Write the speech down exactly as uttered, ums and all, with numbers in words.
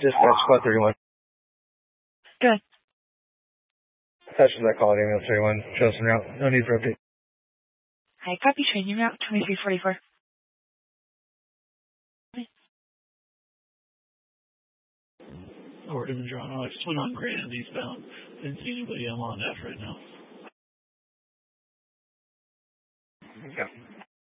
Dispatch squad thirty-one. Good. Attached to that call, ambulance thirty-one. Show us en route. No need for update. Hi, copy training route twenty-three forty-four. Order and John Alex, twenty-one Grand eastbound. Didn't see anybody on F right now. Yeah.